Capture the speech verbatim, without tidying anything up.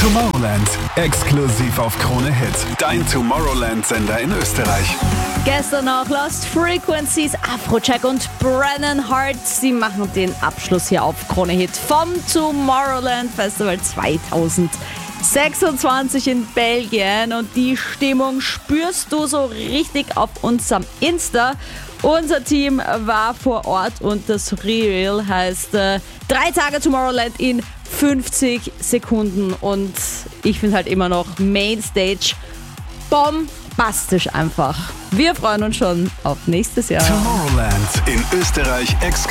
Tomorrowland, exklusiv auf Krone Hit. Dein Tomorrowland-Sender in Österreich. Gestern auch Lost Frequencies, Afrojack und Brennan Hart. Sie machen den Abschluss hier auf Krone Hit vom Tomorrowland Festival zweitausendsechsundzwanzig in Belgien. Und die Stimmung spürst du so richtig auf unserem Insta. Unser Team war vor Ort und das Real heißt äh, drei Tage Tomorrowland in fünfzig Sekunden. Und ich finde halt immer noch Mainstage bombastisch einfach. Wir freuen uns schon auf nächstes Jahr. Tomorrowland in Österreich exklusiv.